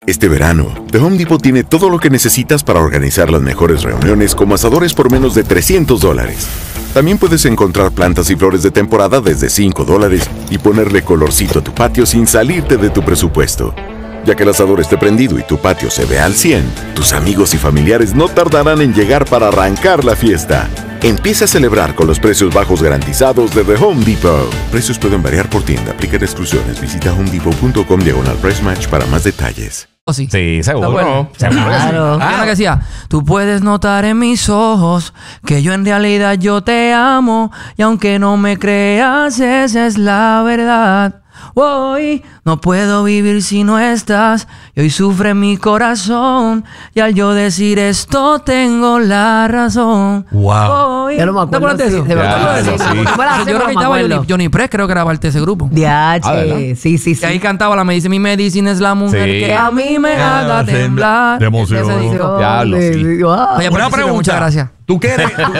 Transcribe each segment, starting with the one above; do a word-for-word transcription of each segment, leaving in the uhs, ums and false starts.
Este verano, The Home Depot tiene todo lo que necesitas para organizar las mejores reuniones como asadores por menos de trescientos dólares. También puedes encontrar plantas y flores de temporada desde cinco dólares y ponerle colorcito a tu patio sin salirte de tu presupuesto. Ya que el asador esté prendido y tu patio se vea al cien, tus amigos y familiares no tardarán en llegar para arrancar la fiesta. Empieza a celebrar con los precios bajos garantizados de The Home Depot. Precios pueden variar por tienda. Aplican exclusiones. Visita homedepot.com diagonal price match para más detalles. Oh, sí. Sí, seguro. Bueno. Seguro que sí. Claro. Ah, que decía, tú puedes notar en mis ojos que yo en realidad yo te amo y aunque no me creas, esa es la verdad. Hoy no puedo vivir si no estás y hoy sufre mi corazón y al yo decir esto tengo la razón. Wow. Hoy, Ya no me acuerdo. ¿te acuerdas de eso? Sí, de verdad. Ya, Sí, sí. sí. Yo creo que estaba Johnny, Johnny Press, creo que era parte de ese grupo. Diache, Ah, ¿verdad? sí, sí, Y sí. ahí cantaba la medicina, mi medicina es la mujer Sí. que a mí me haga Ah, temblar. de emoción. Ese disco. Diablo, sí. Wow. Oye, Una participe, pregunta. muchas gracias. ¿Tú qué, eres- tú,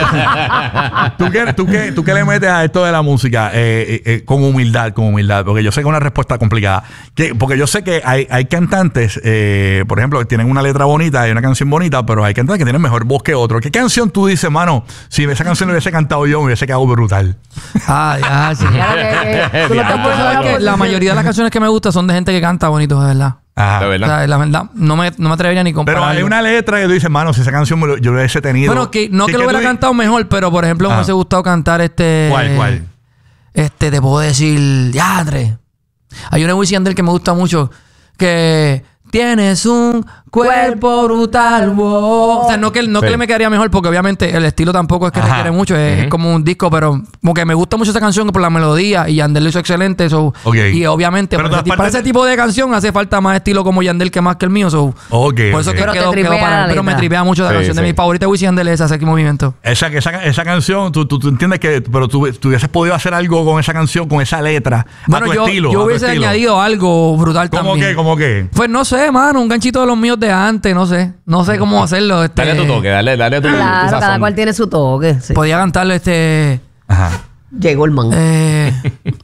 tú qué, tú qué- tú qué le metes a esto de la música eh, eh, eh, con humildad, con humildad? Porque yo sé que es una respuesta complicada. Que, porque yo sé que hay, hay cantantes, eh, por ejemplo, que tienen una letra bonita, hay una canción bonita, pero hay cantantes que tienen mejor voz que otros. ¿Qué canción tú dices, mano? Si esa canción la hubiese cantado yo, me hubiese quedado brutal. Ah, ya, sí. Claro que- que- tú no te Tú puedes sabes dar que por- la mayoría de las canciones que me gustan son de gente que canta bonito, de verdad. Ajá. De O verdad. sea, la verdad, no me, no me atrevería ni a Pero compararlo. hay una letra que tú dices, mano, si esa canción me lo- yo lo hubiese tenido. Bueno, que no que, lo tú hubiera di- cantado mejor, pero por ejemplo, me Ah. hubiese gustado cantar este. ¿Cuál, cuál? Este, te puedo decir, yadre. Hay una Wisin y Yandel que me gusta mucho, que tienes un cuerpo brutal, wow. O sea, no que, no Sí. que le me quedaría mejor, porque obviamente el estilo tampoco es que Ajá. requiere mucho, es, es como un disco, pero como que me gusta mucho esa canción por la melodía y Yandel lo hizo excelente. So, Ok. Y obviamente, Pero para, ese, todas ti- para partes- ese tipo de canción hace falta más estilo como Yandel que más que el mío. So, Ok, por eso ok. que Pero te quedó, tripea quedó para la él. Pero me letra. tripea mucho la Sí, canción de sí. mi favorita Wisin y Yandel es ese movimiento. Esa, esa, esa canción, tú, tú, tú entiendes que, pero tú, tú hubieses podido hacer algo con esa canción, con esa letra, Bueno, a tu yo, estilo. yo a tu hubiese estilo. añadido algo brutal ¿Cómo también. qué? ¿Cómo qué? Pues no sé, mano, un ganchito de los míos de antes, no sé. No sé cómo hacerlo. Este, Dale tu toque, dale, dale tu, tu Claro, cada sazón. cual tiene su toque. Sí. Podía cantarle este. Ajá. Llegó el man. Eh,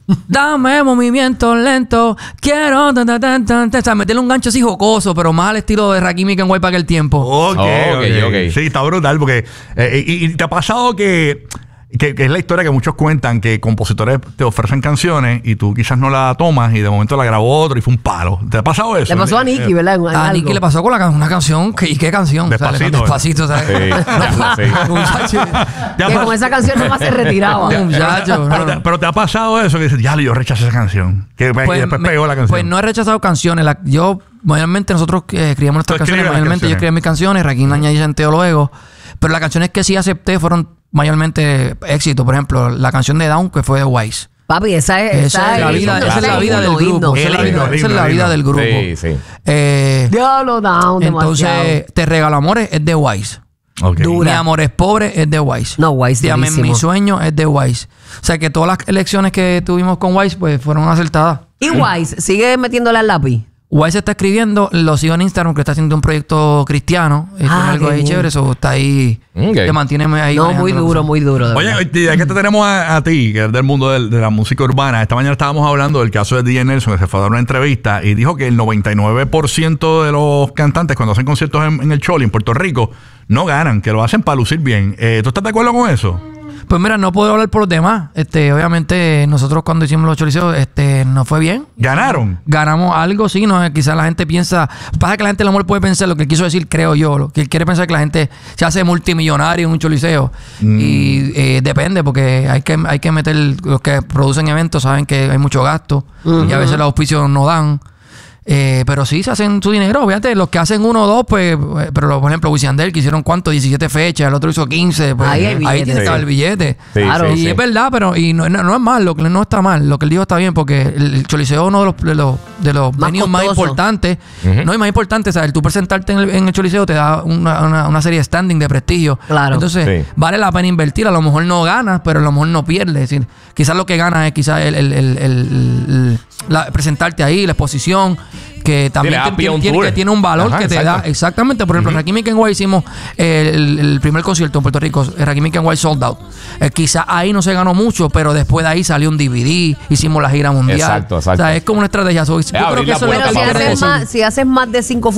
dame movimiento lento. Quiero. Tan, tan, tan, tan, tan. O sea, meterle un gancho así jocoso, pero más al estilo de Rakim y Kenway para aquel tiempo. Ok, Ok, ok, ok. Sí, está brutal porque... eh, y, y te ha pasado que, que... que es la historia que muchos cuentan, que compositores te ofrecen canciones y tú quizás no la tomas y de momento la grabó otro y fue un palo. ¿Te ha pasado eso? Le pasó a Nicky, ¿verdad? En A algo. Nicky le pasó con la can- una canción. que- ¿Y qué canción? Despacito, O sea, despacito, ¿sabes? Sí, sí. Muchacho. ¿Te ha Que pas- con esa canción nomás se retiraba. No, muchacho. pero, no. te, pero te ha pasado eso que dices, ya, yo rechacé esa canción. Que, que después me- pegó la canción. pues no he rechazado canciones. La- yo, mayormente, nosotros eh, escribimos nuestras Tú escribes canciones. las Mayormente yo canciones. escribí mis canciones. Rakim añadí senteo luego. Pero las canciones que sí acepté fueron mayormente éxito. Por ejemplo, la canción de Down, que fue de Wise. Papi, esa es. Esa es la vida, himno, esa es la ese vida del himno, grupo. himno. Esa es la El vida, himno, esa es la himno, vida himno. del grupo. Sí, sí. Eh, Diablo down, demasiado. entonces, Te Regalo Amores es de Wise. Ok. Dura. Mi Amor es Pobre es de Wise. No, Wise Te Amé en durísimo. mi sueño es de Wise. O sea que todas las elecciones que tuvimos con Wise pues fueron acertadas. Y Wise, sigue metiéndole al lápiz. Wise está escribiendo, lo sigo en Instagram, que está haciendo un proyecto cristiano. Eh, Ah, tiene algo qué ahí bien. chévere, eso está ahí. Ok. Te mantiene ahí. No, manejando muy la duro, cosa. muy duro. de Oye, verdad. ya que te tenemos a, a ti, que es del mundo del- de la música urbana, esta mañana estábamos hablando del caso de D J Nelson, que se fue a dar una entrevista y dijo que el noventa y nueve por ciento de los cantantes cuando hacen conciertos en, en el Choli, en Puerto Rico, no ganan, que lo hacen para lucir bien. Eh, ¿Tú estás de acuerdo con eso? Pues mira, no puedo hablar por los demás. Este, obviamente, nosotros cuando hicimos los choriceos, este, nos fue bien. ¿Ganaron? Ganamos algo, sí, no, quizás la gente piensa, pasa que la gente a lo mejor puede pensar lo que él quiso decir, creo yo, lo que él quiere pensar que la gente se hace multimillonario en un choliseo y eh, depende porque hay que hay que meter, los que producen eventos saben que hay mucho gasto y a veces los auspicios no dan. Eh, pero sí se hacen su dinero, obviamente los que hacen uno o dos, pues, eh, pero lo- por ejemplo, Wisin y Yandel que hicieron cuánto, diecisiete fechas, el otro hizo quince, pues Ahí hay ahí billete. tiene que estar el billete. Sí, Claro. Y sí, sí. es verdad, pero y no, no, no es mal, lo que no está mal, lo que él dijo está bien, porque el, el Choliseo es uno de los, de los, de los Más venues más costoso. importantes. Ujú. No, y más importante, o sea, el tú presentarte en el, en el Choliseo te da una, una, una serie de standing de prestigio. Claro. Entonces, Sí. vale la pena invertir. A lo mejor no ganas, pero a lo mejor no pierdes. Es decir, quizás lo que ganas es quizás el, el, el, el- el- la- presentarte ahí, la exposición que también le da tiene, pie a un tiene- tour. que tiene un valor Ajá, que te exacto. da. Exactamente. Por ejemplo, Rakim y Kenway hicimos el, el primer concierto en Puerto Rico, Rakim y Kenway Sold Out. Eh, quizás ahí no se ganó mucho, pero después de ahí salió un D V D, hicimos la gira mundial. Exacto, exacto. O sea, es como una estrategia. So, yo creo abrir que la eso es lo Pero que si hay que haces, hacer. más, si haces más de cinco